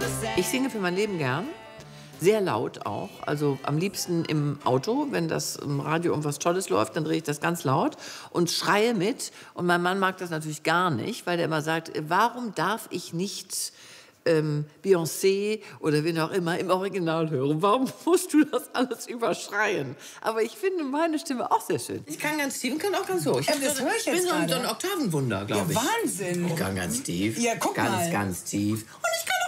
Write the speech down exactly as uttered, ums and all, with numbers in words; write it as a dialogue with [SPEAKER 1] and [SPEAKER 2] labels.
[SPEAKER 1] Ich singe für mein Leben gern. Sehr laut auch. Also am liebsten im Auto. Wenn das im Radio irgendwas Tolles läuft, dann drehe ich das ganz laut und schreie mit. Und mein Mann mag das natürlich gar nicht, weil der immer sagt, warum darf ich nicht ähm, Beyoncé oder wen auch immer im Original hören? Warum musst du das alles überschreien? Aber ich finde meine Stimme auch sehr schön.
[SPEAKER 2] Ich kann ganz tief und kann auch ganz hoch. Ich,
[SPEAKER 3] Ja, das höre ich
[SPEAKER 2] bin
[SPEAKER 3] jetzt
[SPEAKER 2] so ein,
[SPEAKER 3] gerade.
[SPEAKER 2] so ein Oktavenwunder, glaube
[SPEAKER 3] Ja,
[SPEAKER 2] ich.
[SPEAKER 3] Wahnsinn.
[SPEAKER 2] Ich kann ganz tief.
[SPEAKER 3] Ja, guck
[SPEAKER 2] ganz,
[SPEAKER 3] mal.
[SPEAKER 2] ganz tief. Und ich